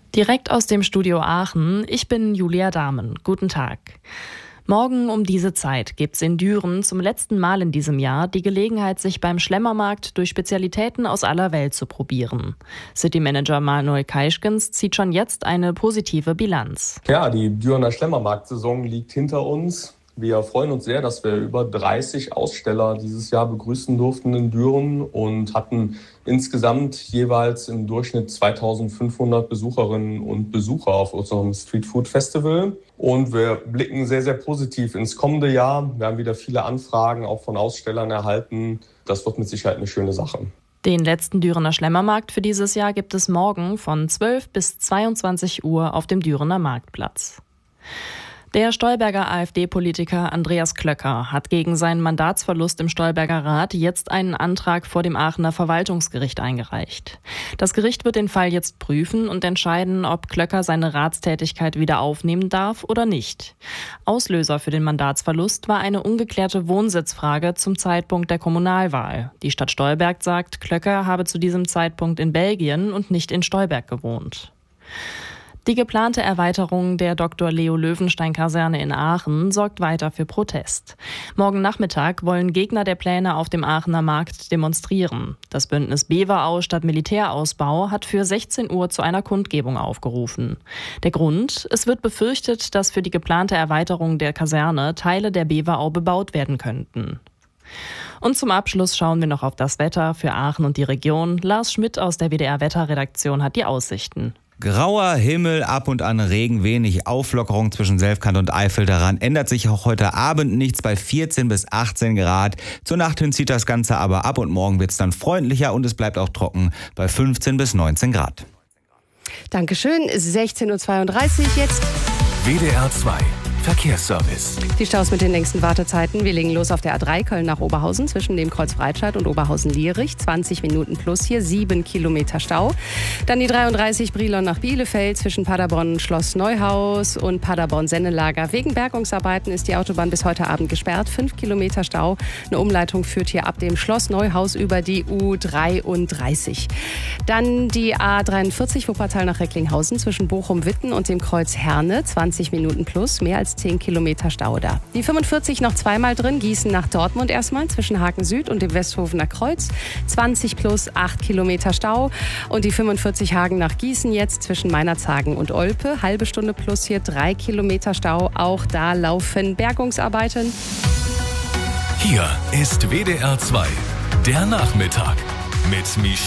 Direkt aus dem Studio Aachen, ich bin Julia Dahmen. Guten Tag. Morgen um diese Zeit gibt es in Düren zum letzten Mal in diesem Jahr die Gelegenheit, sich beim Schlemmermarkt durch Spezialitäten aus aller Welt zu probieren. City-Manager Manuel Kaischkens zieht schon jetzt eine positive Bilanz. Ja, die Dürener Schlemmermarkt-Saison liegt hinter uns. Wir freuen uns sehr, dass wir über 30 Aussteller dieses Jahr begrüßen durften in Düren und hatten insgesamt jeweils im Durchschnitt 2500 Besucherinnen und Besucher auf unserem Street Food Festival. Und wir blicken sehr, sehr positiv ins kommende Jahr. Wir haben wieder viele Anfragen auch von Ausstellern erhalten. Das wird mit Sicherheit eine schöne Sache. Den letzten Dürener Schlemmermarkt für dieses Jahr gibt es morgen von 12 bis 22 Uhr auf dem Dürener Marktplatz. Der Stolberger AfD-Politiker Andreas Klöcker hat gegen seinen Mandatsverlust im Stolberger Rat jetzt einen Antrag vor dem Aachener Verwaltungsgericht eingereicht. Das Gericht wird den Fall jetzt prüfen und entscheiden, ob Klöcker seine Ratstätigkeit wieder aufnehmen darf oder nicht. Auslöser für den Mandatsverlust war eine ungeklärte Wohnsitzfrage zum Zeitpunkt der Kommunalwahl. Die Stadt Stolberg sagt, Klöcker habe zu diesem Zeitpunkt in Belgien und nicht in Stolberg gewohnt. Die geplante Erweiterung der Dr. Leo Löwenstein-Kaserne in Aachen sorgt weiter für Protest. Morgen Nachmittag wollen Gegner der Pläne auf dem Aachener Markt demonstrieren. Das Bündnis Beverau statt Militärausbau hat für 16 Uhr zu einer Kundgebung aufgerufen. Der Grund? Es wird befürchtet, dass für die geplante Erweiterung der Kaserne Teile der Beverau bebaut werden könnten. Und zum Abschluss schauen wir noch auf das Wetter für Aachen und die Region. Lars Schmidt aus der WDR-Wetterredaktion hat die Aussichten. Grauer Himmel, ab und an Regen, wenig Auflockerung zwischen Selfkant und Eifel. Daran ändert sich auch heute Abend nichts bei 14 bis 18 Grad. Zur Nacht hin zieht das Ganze aber ab und morgen wird es dann freundlicher und es bleibt auch trocken bei 15 bis 19 Grad. Dankeschön, 16.32 Uhr jetzt. WDR 2 Verkehrsservice. Die Staus mit den längsten Wartezeiten. Wir legen los auf der A3 Köln nach Oberhausen zwischen dem Kreuz Breitscheid und Oberhausen-Lierich. 20 Minuten plus hier, 7 Kilometer Stau. Dann die 33 Brilon nach Bielefeld zwischen Paderborn Schloss Neuhaus und Paderborn-Sennelager. Wegen Bergungsarbeiten ist die Autobahn bis heute Abend gesperrt. 5 Kilometer Stau. Eine Umleitung führt hier ab dem Schloss Neuhaus über die U33. Dann die A43 Wuppertal nach Recklinghausen zwischen Bochum-Witten und dem Kreuz Herne. 20 Minuten plus, mehr als 10 Kilometer Stau da. Die 45 noch zweimal drin, Gießen nach Dortmund erstmal, zwischen Haken Süd und dem Westhofener Kreuz. 20 plus 8 Kilometer Stau. Und die 45 Hagen nach Gießen jetzt zwischen Meinerzhagen und Olpe. Halbe Stunde plus hier 3 Kilometer Stau. Auch da laufen Bergungsarbeiten. Hier ist WDR 2, der Nachmittag mit Michelle.